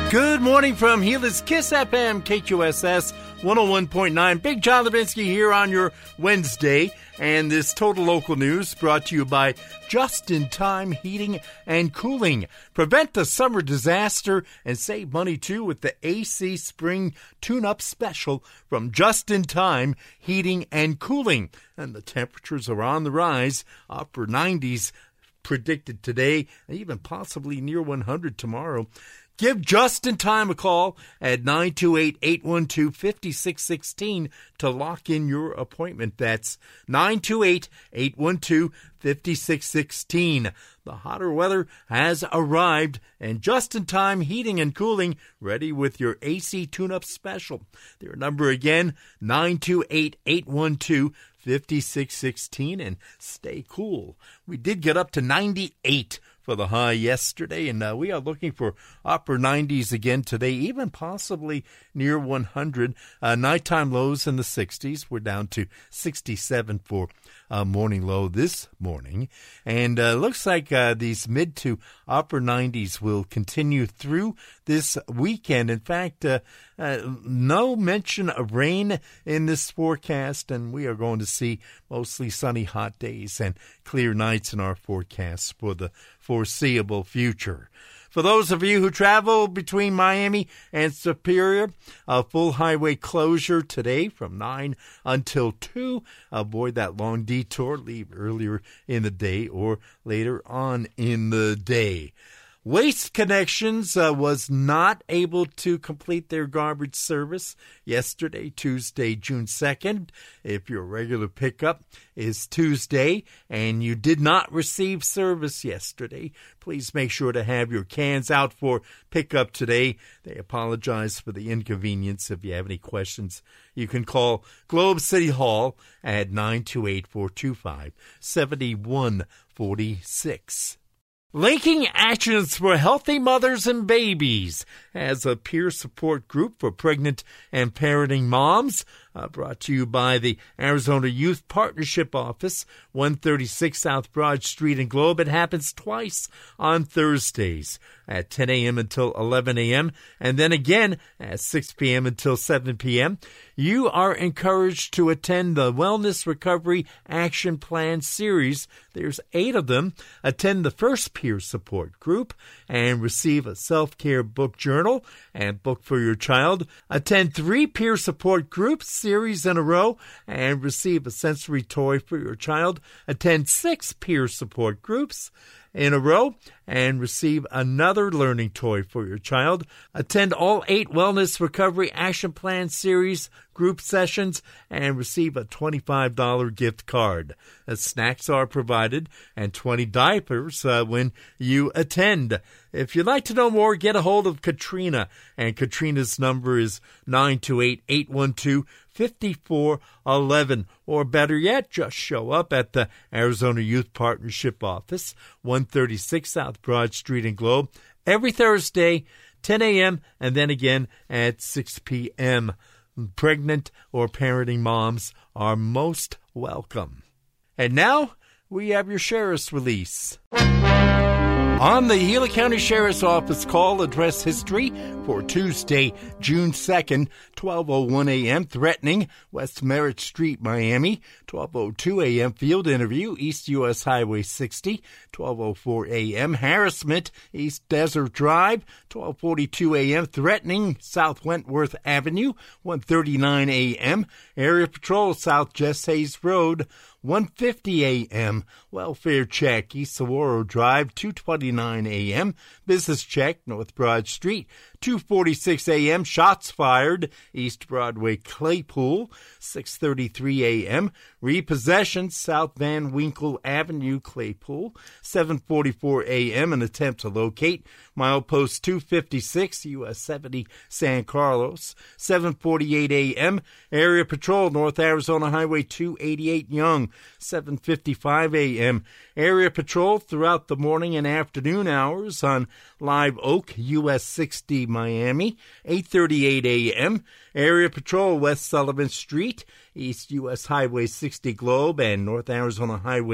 Good morning from Gila's Kiss FM, KQSS 101.9. Big John Levinsky here on your Wednesday. And this Total Local News brought to you by Just in Time Heating and Cooling. Prevent the summer disaster and save money too with the AC Spring Tune-Up Special from Just in Time Heating and Cooling. And the temperatures are on the rise, upper 90s predicted today, even possibly near 100 tomorrow. Give Just in Time a call at 928-812-5616 to lock in your appointment. That's 928-812-5616. The hotter weather has arrived, and Just in Time Heating and Cooling ready with your AC Tune-Up Special. Their number again, 928-812-5616, and stay cool. We did get up to 98 for the high yesterday, and we are looking for upper 90s again today, even possibly near 100. Nighttime lows in the 60s. We're down to 67 for morning low this morning. And looks like these mid to upper 90s will continue through this weekend. In fact, no mention of rain in this forecast, and we are going to see mostly sunny, hot days and clear nights in our forecast for the foreseeable future. For those of you who travel between Miami and Superior, a full highway closure today from 9 until 2. Avoid that long detour. Leave earlier in the day or later on in the day. Waste Connections was not able to complete their garbage service yesterday, Tuesday, June 2nd. If your regular pickup is Tuesday and you did not receive service yesterday, please make sure to have your cans out for pickup today. They apologize for the inconvenience. If you have any questions, you can call Globe City Hall at 928-425-7146. Linking Actions for Healthy Mothers and Babies as a peer support group for pregnant and parenting moms, brought to you by the Arizona Youth Partnership Office, 136 South Broad Street in Globe. It happens twice on Thursdays at 10 a.m. until 11 a.m. and then again at 6 p.m. until 7 p.m. You are encouraged to attend the Wellness Recovery Action Plan series. There's 8 of them. Attend the first peer support group and receive a self-care book journal and book for your child. Attend 3 peer support groups series in a row and receive a sensory toy for your child. Attend 6 peer support groups in a row and receive another learning toy for your child. Attend all 8 Wellness Recovery Action Plan series group sessions and receive a $25 gift card. Snacks are provided and 20 diapers when you attend. If you'd like to know more, get a hold of Katrina, and Katrina's number is 928-812-5411, or better yet, just show up at the Arizona Youth Partnership Office, 136 South Broad Street in Globe, every Thursday, 10 a.m., and then again at 6 p.m. Pregnant or parenting moms are most welcome. And now, we have your sheriff's release. On the Gila County Sheriff's Office call address history for Tuesday, June 2nd, 12:01 a.m., threatening West Merritt Street, Miami. 12:02 a.m., field interview, East U.S. Highway 60. 12:04 a.m., harassment, East Desert Drive. 12:42 a.m., threatening South Wentworth Avenue. 1:39 a.m., area patrol, South Jess Hayes Road. 1:50 a.m., welfare check, East Saguaro Drive. 2:29 a.m., business check, North Broad Street. 2:46 a.m., shots fired, East Broadway Claypool. 6:33 a.m., repossession, South Van Winkle Avenue, Claypool. 7:44 a.m., an attempt to locate, milepost 256, US 70, San Carlos. 7:48 a.m., area patrol, North Arizona Highway 288, Young. 7:55 a.m., area patrol throughout the morning and afternoon hours on Live Oak, US 60, Miami. 8:38 a.m., area patrol, West Sullivan Street, East U.S. Highway 60 Globe, and North Arizona Highway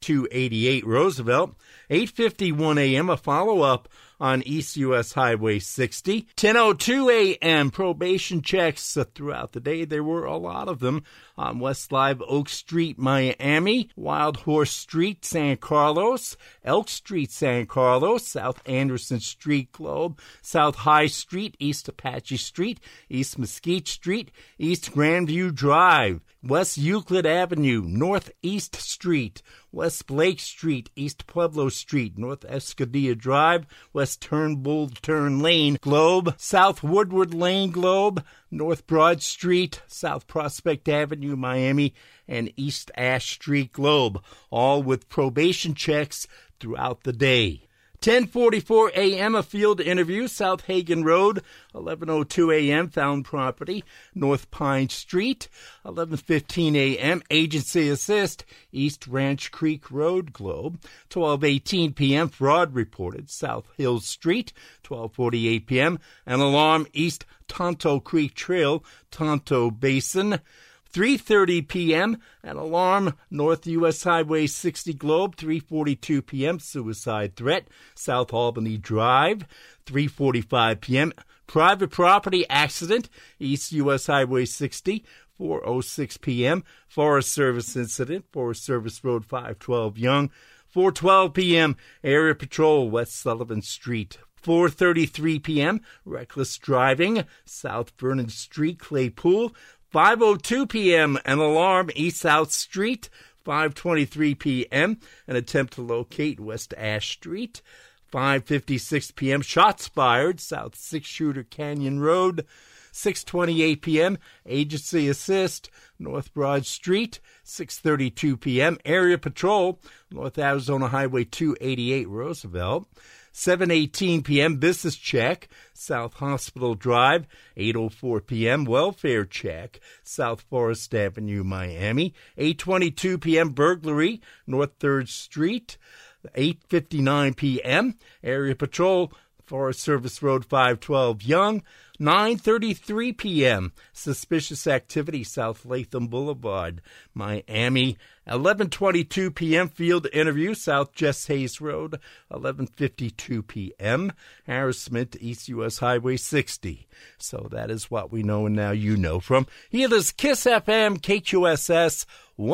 288 Roosevelt. 8:51 a.m., a follow-up on East U.S. Highway 60. 10:02 a.m., probation checks throughout the day. There were a lot of them on West Live Oak Street, Miami, Wild Horse Street, San Carlos, Elk Street, San Carlos, South Anderson Street, Globe, South High Street, East Apache Street, East Mesquite Street, East Grandview Drive, West Euclid Avenue, Northeast Street, West Blake Street, East Pueblo Street, North Escudilla Drive, West Turnbull Turn Lane, Globe, South Woodward Lane, Globe, North Broad Street, South Prospect Avenue, Miami, and East Ash Street, Globe, all with probation checks throughout the day. 10:44 a.m., a field interview, South Hagen Road. 11:02 a.m., found property, North Pine Street. 11:15 a.m., agency assist, East Ranch Creek Road, Globe. 12:18 p.m., fraud reported, South Hills Street. 12:48 p.m., an alarm, East Tonto Creek Trail, Tonto Basin. 3:30 p.m., an alarm, North U.S. Highway 60 Globe. 3:42 p.m., suicide threat, South Albany Drive. 3:45 p.m., private property accident, East U.S. Highway 60. 4:06 p.m., Forest Service incident, Forest Service Road 512 Young. 4:12 p.m., area patrol, West Sullivan Street. 4:33 p.m., reckless driving, South Vernon Street, Claypool. 5:02 p.m., an alarm, East South Street. 5:23 p.m., an attempt to locate West Ash Street. 5:56 p.m., shots fired, South Six-Shooter Canyon Road. 6:28 p.m., agency assist, North Broad Street. 6:32 p.m., area patrol, North Arizona Highway 288 Roosevelt. 7:18 p.m., business check, South Hospital Drive. 8:04 p.m., welfare check, South Forest Avenue, Miami. 8:22 p.m., burglary, North 3rd Street. 8:59 p.m., area patrol, Forest Service Road 512 Young. 9:33 p.m., suspicious activity, South Latham Boulevard, Miami. 11:22 p.m., field interview, South Jess Hayes Road. 11:52 p.m., harassment, East U.S. Highway 60. So that is what we know, and now you know from here is KISS FM, KQSS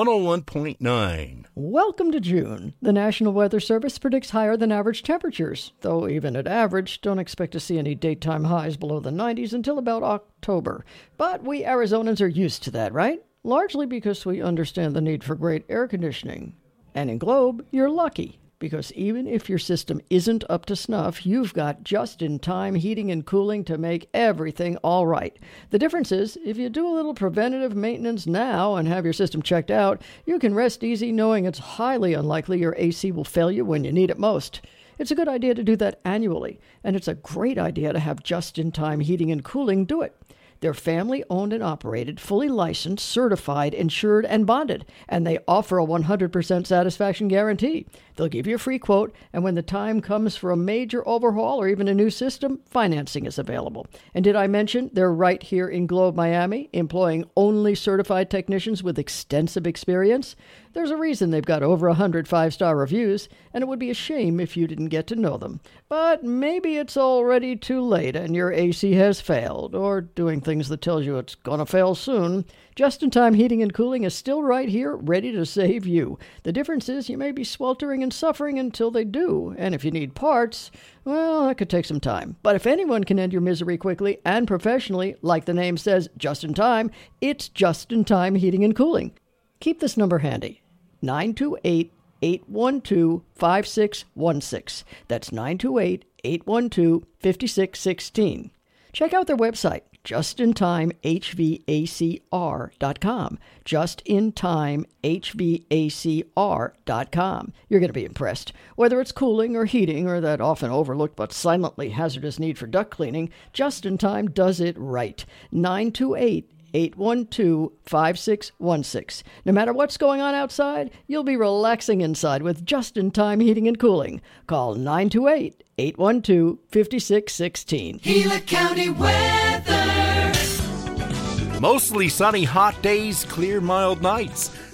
101.9. Welcome to June. The National Weather Service predicts higher than average temperatures, though even at average, don't expect to see any daytime highs below the 90s until about October. But we Arizonans are used to that, right? Largely because we understand the need for great air conditioning. And in Globe, you're lucky, because even if your system isn't up to snuff, you've got just-in-time heating and cooling to make everything all right. The difference is, if you do a little preventative maintenance now and have your system checked out, you can rest easy knowing it's highly unlikely your AC will fail you when you need it most. It's a good idea to do that annually, and it's a great idea to have just-in-time heating and cooling do it. They're family-owned and operated, fully licensed, certified, insured, and bonded, and they offer a 100% satisfaction guarantee. They'll give you a free quote, and when the time comes for a major overhaul or even a new system, financing is available. And did I mention they're right here in Globe, Miami, employing only certified technicians with extensive experience? There's a reason they've got over 100 five-star reviews, and it would be a shame if you didn't get to know them. But maybe it's already too late and your AC has failed, or doing things that tells you it's gonna fail soon. Just-in-time heating and cooling is still right here, ready to save you. The difference is you may be sweltering and suffering until they do, and if you need parts, well, that could take some time. But if anyone can end your misery quickly and professionally, like the name says, just in time, it's just-in-time heating and cooling. Keep this number handy, 928-812-5616. That's 928-812-5616. Check out their website, justintimehvacr.com. justintimehvacr.com. You're going to be impressed. Whether it's cooling or heating or that often overlooked but silently hazardous need for duct cleaning, Just in Time does it right. 928-812-5616. No matter what's going on outside, you'll be relaxing inside with just-in-time heating and cooling. Call 928-812-5616. Gila County weather. Mostly sunny, hot days, clear, mild nights.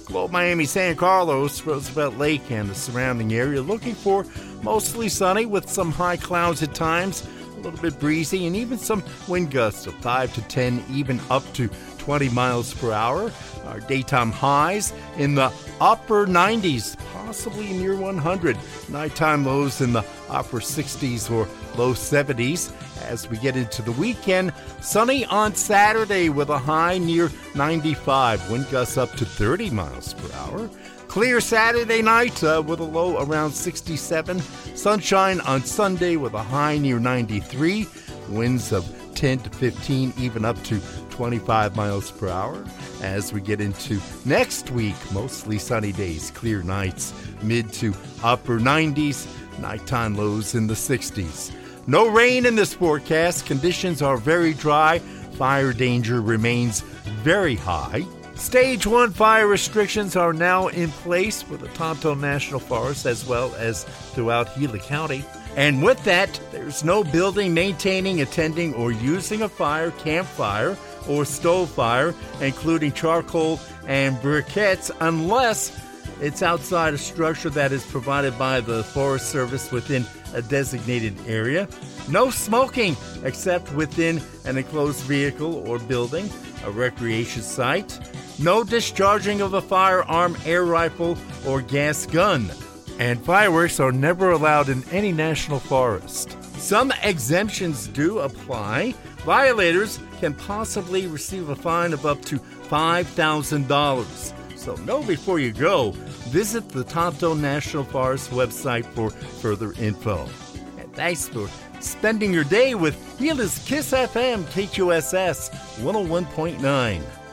Globe Miami, San Carlos, Roosevelt Lake, and the surrounding area looking for mostly sunny with some high clouds at times, a little bit breezy, and even some wind gusts of 5 to 10, even up to 20 miles per hour. Our daytime highs in the upper 90s, possibly near 100. Nighttime lows in the upper 60s or low 70s. As we get into the weekend, sunny on Saturday with a high near 95. Wind gusts up to 30 miles per hour. Clear Saturday night with a low around 67. Sunshine on Sunday with a high near 93. Winds of 10 to 15, even up to 25 miles per hour. As we get into next week, mostly sunny days, clear nights, mid to upper 90s, nighttime lows in the 60s. No rain in this forecast. Conditions are very dry. Fire danger remains very high. Stage 1 fire restrictions are now in place for the Tonto National Forest as well as throughout Gila County. And with that, there's no building, maintaining, attending, or using a fire, campfire, or stove fire, including charcoal and briquettes, unless it's outside a structure that is provided by the Forest Service within a designated area. No smoking except within an enclosed vehicle or building, a recreation site. No discharging of a firearm, air rifle, or gas gun. And fireworks are never allowed in any national forest. Some exemptions do apply. Violators can possibly receive a fine of up to $5,000. So know before you go. Visit the Tonto National Forest website for further info. And thanks for spending your day with Gila's Kiss FM KQSS 101.9.